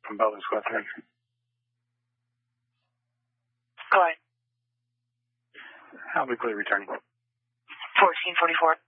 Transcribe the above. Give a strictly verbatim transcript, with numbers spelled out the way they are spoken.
from Bellevue Squad three. Go ahead. I'll be clear returning. fourteen forty-four.